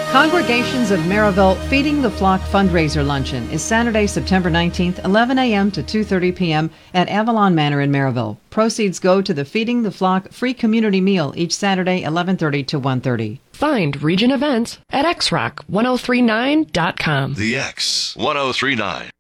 Congregations of Maryville Feeding the Flock fundraiser luncheon is Saturday, September 19th, 11 a.m. to 2:30 p.m. at Avalon Manor in Maryville. Proceeds go to the Feeding the Flock free community meal each Saturday, 11:30 to 1:30. Find Region Events at xrock1039.com. The X 1039.